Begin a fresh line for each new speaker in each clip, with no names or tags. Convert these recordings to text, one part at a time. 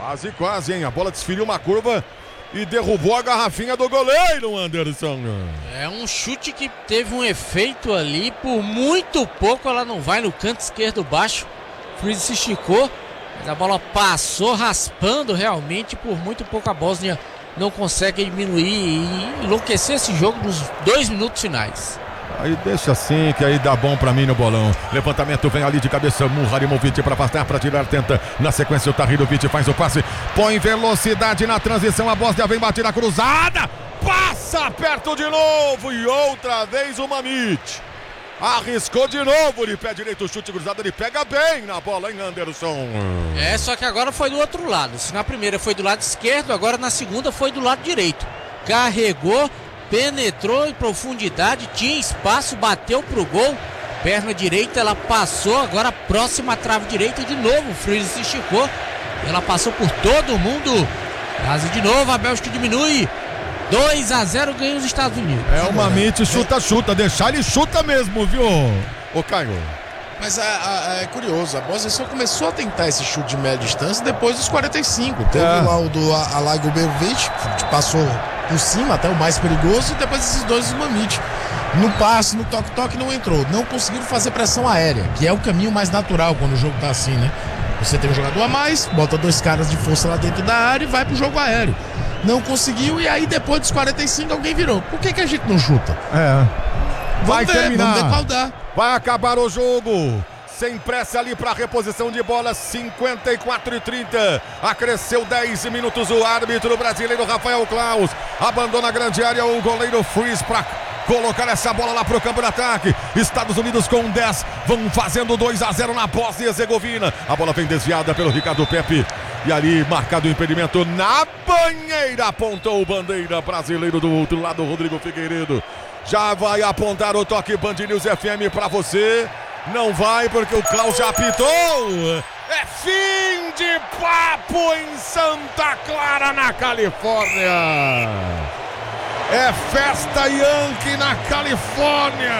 Quase, quase, hein? A bola desferiu uma curva e derrubou a garrafinha do goleiro, Anderson.
É um chute que teve um efeito ali, por muito pouco ela não vai no canto esquerdo baixo. O Freeze se esticou, mas a bola passou raspando realmente, por muito pouco a Bósnia não consegue diminuir e enlouquecer esse jogo nos 2 minutos finais.
Aí deixa assim, que aí dá bom pra mim no bolão. Levantamento vem ali de cabeça, Muharimovic pra afastar, pra tirar, tenta. Na sequência o Tahirovic faz o passe, põe velocidade na transição, a Bósnia vem bater a cruzada, passa perto de novo e outra vez o Mamić. Arriscou de novo, de pé direito, o chute cruzado, ele pega bem na bola, hein, Anderson?
Só que agora foi do outro lado. Se na primeira foi do lado esquerdo, agora na segunda foi do lado direito. Carregou, penetrou em profundidade, tinha espaço, bateu pro gol. Perna direita, ela passou, agora próxima à trave direita, de novo o Freire se esticou. Ela passou por todo mundo. Quase de novo, a Bélgica diminui. 2-0 ganha os Estados Unidos.
É o Mamić, chuta, deixar ele chuta mesmo, viu, ô Caio?
Mas é curioso, a Bósnia só começou a tentar esse chute de média distância depois dos 45. Teve lá o do Alagobevic, que passou por cima, até o mais perigoso, e depois esses dois do Mamić. No passe, no toque-toque não entrou. Não conseguiram fazer pressão aérea, que é o caminho mais natural quando o jogo tá assim, né? Você tem um jogador a mais, bota 2 caras de força lá dentro da área e vai pro jogo aéreo. Não conseguiu, e aí depois dos 45 alguém virou. Por que a gente não chuta?
Vai terminar.
Vamos ver qual dá.
Vai acabar o jogo. Sem pressa ali para reposição de bola, 54:30. Acresceu 10 minutos o árbitro brasileiro Rafael Claus. Abandona a grande área o goleiro Freeze para colocar essa bola lá pro campo de ataque. Estados Unidos com 10, vão fazendo 2-0 na Bósnia e Herzegovina. A bola vem desviada pelo Ricardo Pepe. E ali, marcado o impedimento na banheira, apontou o bandeira brasileiro do outro lado, Rodrigo Figueiredo. Já vai apontar o toque Band News FM pra você. Não vai, porque o Klaus já apitou. É fim de papo em Santa Clara, na Califórnia. É festa Yankee na Califórnia.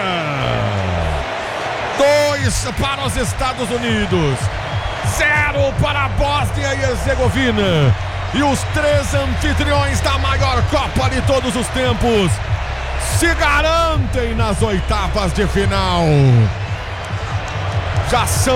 2 para os Estados Unidos, 0 para a Bósnia e Herzegovina. E os 3 anfitriões da maior Copa de todos os tempos se garantem nas oitavas de final. Já são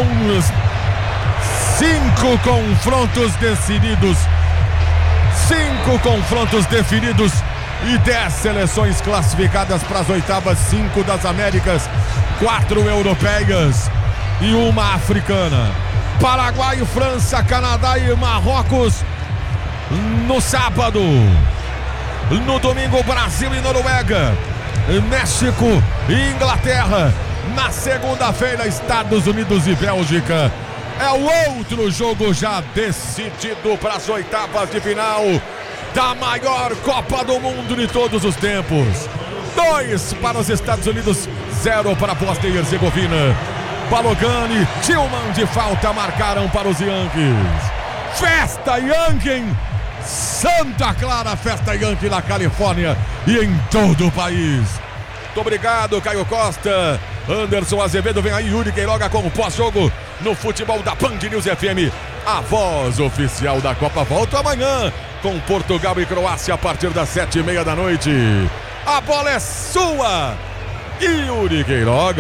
5 confrontos decididos. 5 confrontos definidos e 10 seleções classificadas para as oitavas, 5 das Américas, 4 europeias e 1 africana. Paraguai, França, Canadá e Marrocos no sábado. No domingo, Brasil e Noruega, México e Inglaterra. Na segunda-feira, Estados Unidos e Bélgica. É o outro jogo já decidido para as oitavas de final da maior Copa do Mundo de todos os tempos. 2 para os Estados Unidos, 0 para a Bósnia e Herzegovina. Balogun e Tillman de falta marcaram para os Yankees. Festa Yankee em Santa Clara, festa Yankee na Califórnia e em todo o país. Muito obrigado, Caio Costa. Anderson Azevedo, vem aí Yuri Queiroga com o pós-jogo no futebol da Band News FM. A voz oficial da Copa volta amanhã com Portugal e Croácia a partir das 7:30 da noite. A bola é sua, Yuri Queiroga.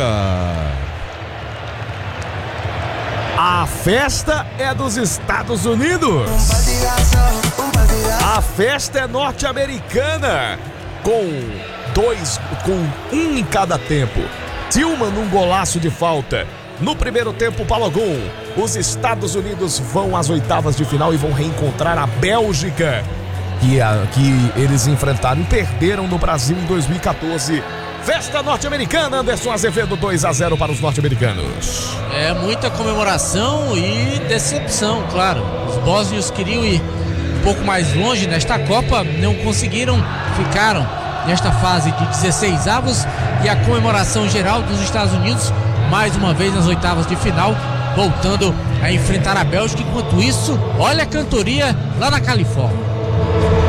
A festa é dos Estados Unidos. A festa é norte-americana, com um em cada tempo. Tillman num golaço de falta. No primeiro tempo, Balogun. Os Estados Unidos vão às oitavas de final e vão reencontrar a Bélgica, que eles enfrentaram e perderam no Brasil em 2014. Festa norte-americana, Anderson Azevedo, 2-0 para os norte-americanos.
É muita comemoração e decepção, claro. Os bósnios queriam ir um pouco mais longe nesta Copa, não conseguiram, ficaram nesta fase de 16 avos, e a comemoração geral dos Estados Unidos, mais uma vez nas oitavas de final, voltando a enfrentar a Bélgica. Enquanto isso, olha a cantoria lá na Califórnia.